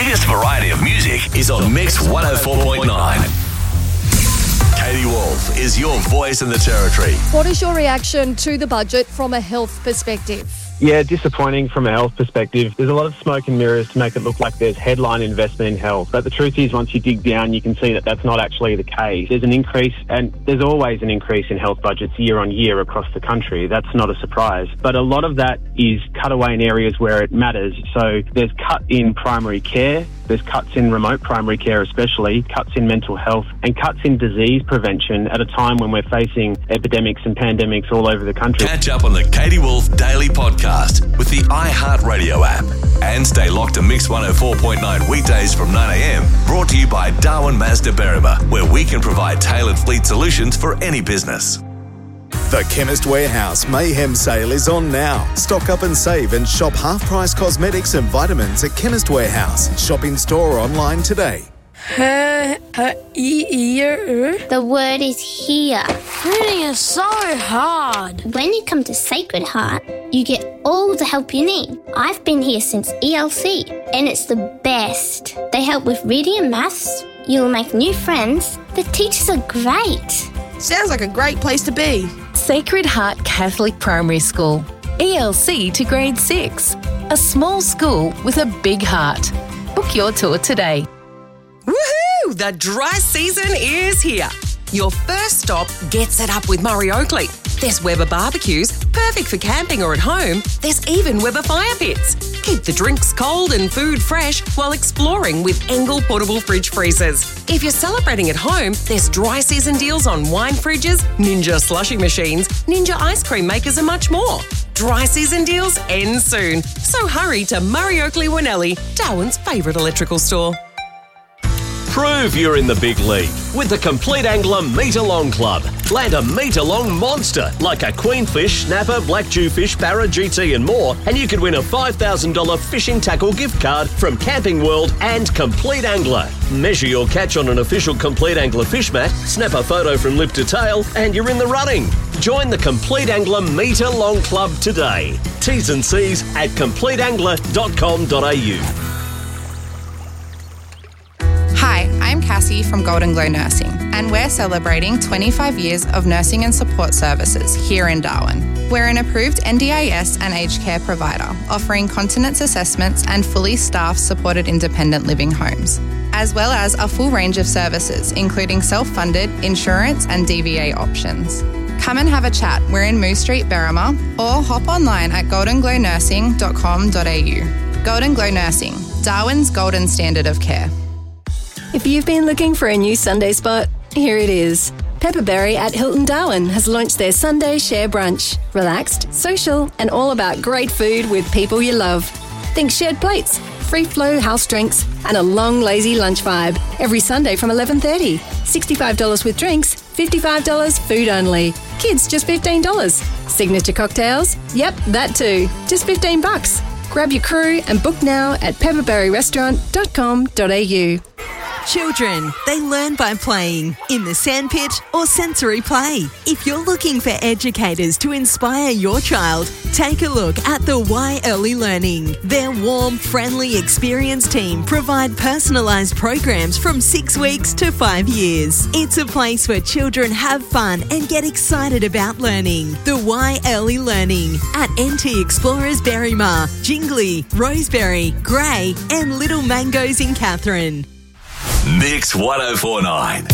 biggest variety of music is on Mix 104.9. Katie Wolf is your voice in the territory. What is your reaction to the budget from a health perspective? Yeah, disappointing from a health perspective. There's a lot of smoke and mirrors to make it look like there's headline investment in health. But the truth is, once you dig down, you can see that that's not actually the case. There's an increase, and there's always an increase in health budgets year on year across the country. That's not a surprise. But a lot of that is cut away in areas where it matters. So there's cut in primary care, there's cuts in remote primary care especially, cuts in mental health, and cuts in disease prevention at a time when we're facing epidemics and pandemics all over the country. Catch up on the Katie Wolf Daily Podcast with the iHeartRadio app. And stay locked to Mix 104.9 weekdays from 9am. Brought to you by Darwin Mazda Berrima, where we can provide tailored fleet solutions for any business. The Chemist Warehouse Mayhem Sale is on now. Stock up and save and shop half-price cosmetics and vitamins at Chemist Warehouse. Shop in store or online today. The word is here. Reading is so hard. When you come to Sacred Heart, you get all the help you need. I've been here since ELC, and it's the best. They help with reading and maths. You'll make new friends. The teachers are great. Sounds like a great place to be. Sacred Heart Catholic Primary School. ELC to grade 6. A small school with a big heart. Book your tour today. Woohoo! The dry season is here. Your first stop gets it up with Murray Oakley. There's Weber barbecues, perfect for camping or at home. There's even Weber fire pits. Keep the drinks cold and food fresh while exploring with Engel portable fridge freezers. If you're celebrating at home, there's dry season deals on wine fridges, Ninja slushy machines, Ninja ice cream makers and much more. Dry season deals end soon. So hurry to Murray Oakley Winnelli, Darwin's favourite electrical store. Prove you're in the big league with the Complete Angler Metre-Long Club. Land a metre-long monster like a queenfish, snapper, black jewfish, barra, GT and more, and you could win a $5,000 fishing tackle gift card from Camping World and Complete Angler. Measure your catch on an official Complete Angler fish mat, snap a photo from lip to tail, and you're in the running. Join the Complete Angler Metre-Long Club today. T's and C's at completeangler.com.au. Hi, I'm Cassie from Golden Glow Nursing, and we're celebrating 25 years of nursing and support services here in Darwin. We're an approved NDIS and aged care provider, offering continence assessments and fully staffed supported independent living homes, as well as a full range of services, including self-funded, insurance and DVA options. Come and have a chat. We're in Moose Street, Berrima, or hop online at goldenglow.nursing.com.au. Golden Glow Nursing, Darwin's golden standard of care. If you've been looking for a new Sunday spot, here it is. Pepperberry at Hilton Darwin has launched their Sunday Share Brunch. Relaxed, social, and all about great food with people you love. Think shared plates, free flow house drinks, and a long, lazy lunch vibe. Every Sunday from 11:30. $65 with drinks, $55 food only. Kids, just $15. Signature cocktails? Yep, that too. Just $15. Grab your crew and book now at pepperberryrestaurant.com.au. Children, they learn by playing, in the sandpit or sensory play. If you're looking for educators to inspire your child, take a look at the Y Early Learning. Their warm, friendly, experienced team provide personalised programs from 6 weeks to 5 years. It's a place where children have fun and get excited about learning. The Y Early Learning at NT Explorers Berrima, Jingley, Roseberry, Grey and Little Mangoes in Katherine. Mix 104.9.